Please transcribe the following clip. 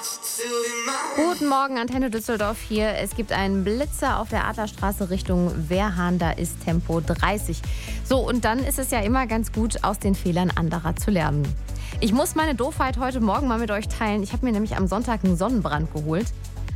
Guten Morgen, Antenne Düsseldorf hier. Es gibt einen Blitzer auf der Adlerstraße Richtung Wehrhahn. Da ist Tempo 30. So, und dann ist es ja immer ganz gut, aus den Fehlern anderer zu lernen. Ich muss meine Doofheit heute Morgen mal mit euch teilen. Ich habe mir nämlich am Sonntag einen Sonnenbrand geholt.